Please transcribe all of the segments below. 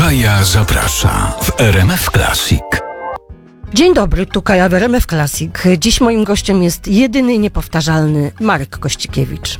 Kaja zaprasza w RMF Classic. Dzień dobry, tu Kaja w RMF Classic. Dziś moim gościem jest jedyny i niepowtarzalny Marek Kościkiewicz.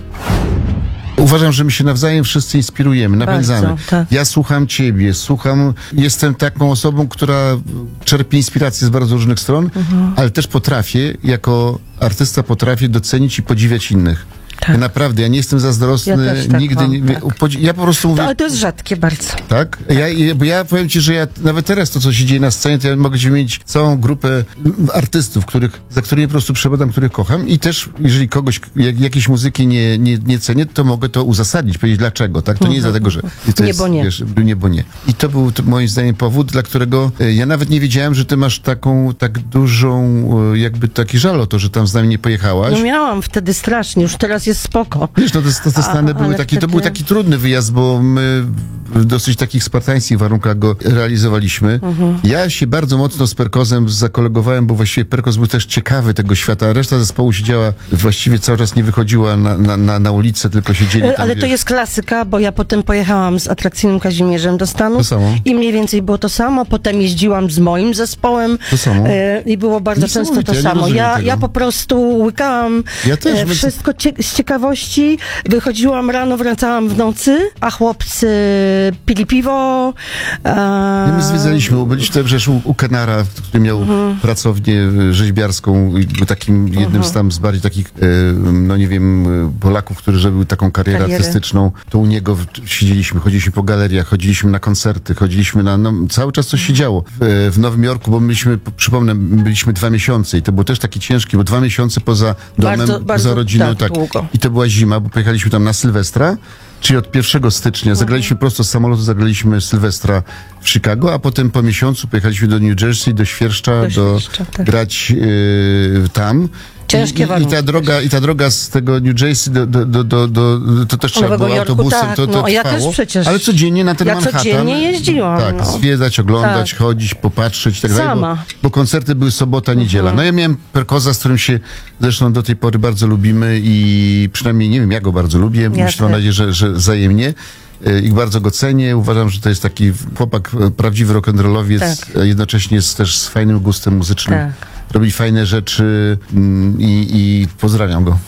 Uważam, że my się nawzajem wszyscy inspirujemy, napędzamy. Bardzo, tak. Ja słucham ciebie, jestem taką osobą, która czerpie inspiracje z bardzo różnych stron, ale też jako artysta potrafię docenić i podziwiać innych. Tak. Ja naprawdę, ja nie jestem zazdrosny, Ja też tak nigdy mam, nie. tak. Ja po prostu mówię. Ale to jest rzadkie bardzo. Tak? Bo ja powiem ci, że ja nawet teraz to, co się dzieje na scenie, to ja mogę ci wymienić całą grupę artystów, za którymi po prostu przebadam, których kocham i też, jeżeli jakiejś muzyki nie cenię, to mogę to uzasadnić, powiedzieć dlaczego, tak? To nie jest dlatego, że to Nie, jest, bo nie. Wiesz, nie, bo nie. I to był moim zdaniem powód, dla którego ja nawet nie wiedziałem, że ty masz tak dużą, jakby taki żal o to, że tam z nami nie pojechałaś. No miałam wtedy strasznie, już teraz jest spoko. Wiesz, no te Stany były to był taki trudny wyjazd, bo my w dosyć takich spartańskich warunkach go realizowaliśmy. Ja się bardzo mocno z Perkozem zakolegowałem, bo właściwie Perkoz był też ciekawy tego świata. Reszta zespołu siedziała, właściwie cały czas nie wychodziła na ulicę, tylko siedzieli tam. Ale to jest klasyka, bo ja potem pojechałam z Atrakcyjnym Kazimierzem do Stanów. To samo. I mniej więcej było to samo. Potem jeździłam z moim zespołem. To samo. I było bardzo często to Ja nie samo. rozumiem tego. Ja po prostu łykałam wszystko z ciekawości. Wychodziłam rano, wracałam w nocy, a chłopcy pili piwo. My zwiedzaliśmy, bo byliśmy przecież u Kenara, który miał pracownię rzeźbiarską i był takim jednym z bardziej takich, no nie wiem, Polaków, który zrobił taką karierę artystyczną. To u niego siedzieliśmy, chodziliśmy po galeriach, chodziliśmy na koncerty, chodziliśmy cały czas coś się działo. W Nowym Jorku, bo przypomnę, byliśmy 2 miesiące i to był też taki ciężki, bo 2 miesiące poza domem, poza rodziną. Tak. Długo. I to była zima, bo pojechaliśmy tam na Sylwestra, czyli od 1 stycznia. Zagraliśmy prosto z samolotu, zagraliśmy Sylwestra w Chicago, a potem po miesiącu pojechaliśmy do New Jersey, do Świerszcza, tak. grać tam. Ciężkie warunki. I ta droga z tego New Jersey to też trzeba było Jorku, autobusem, tak. to No, ja trwało. też przecież. Ale codziennie na ten Manhattan. Codziennie jeździłam. Tak, zwiedzać, oglądać, chodzić, popatrzeć i tak dalej. Bo koncerty były sobota, niedziela. No ja miałem Perkoza, z którym się zresztą do tej pory bardzo lubimy i przynajmniej nie wiem, ja go bardzo lubię. Mam nadzieję, że wzajemnie. I bardzo go cenię. Uważam, że to jest taki chłopak, prawdziwy rock'n'rollowiec, a jednocześnie jest też z fajnym gustem muzycznym. Tak. Robi fajne rzeczy i pozdrawiam go.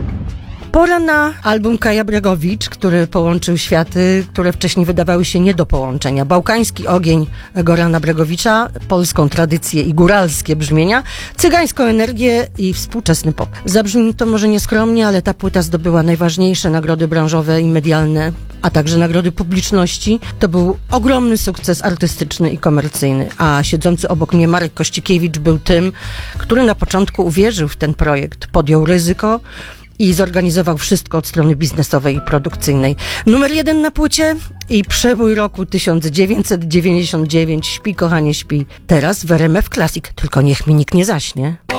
Pora na album Kaja Bregowicz, który połączył światy, które wcześniej wydawały się nie do połączenia. Bałkański ogień Gorana Bregowicza, polską tradycję i góralskie brzmienia, cygańską energię i współczesny pop. Zabrzmi to może nieskromnie, ale ta płyta zdobyła najważniejsze nagrody branżowe i medialne, a także nagrody publiczności. To był ogromny sukces artystyczny i komercyjny, a siedzący obok mnie Marek Kościkiewicz był tym, który na początku uwierzył w ten projekt, podjął ryzyko i zorganizował wszystko od strony biznesowej i produkcyjnej. Numer 1 na płycie i przebój roku 1999. Śpi, kochanie, śpi. Teraz w RMF Classic. Tylko niech mi nikt nie zaśnie.